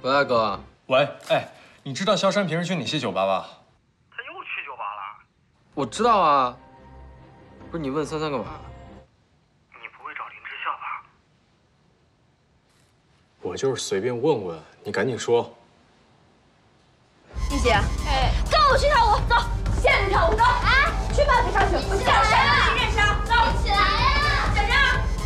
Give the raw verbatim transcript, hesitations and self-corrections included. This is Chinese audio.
喂，大哥。 喂，哎，你知道萧山平时去哪些酒吧吧？ 他又去酒吧了。 我知道啊。不是你问三三干嘛？ 你不会找林之孝吧？ 我就是随便问问，你赶紧说。 丽姐，哎，跟我去跳舞，走，现跳舞，走，哎，去吧，别上去，我下山。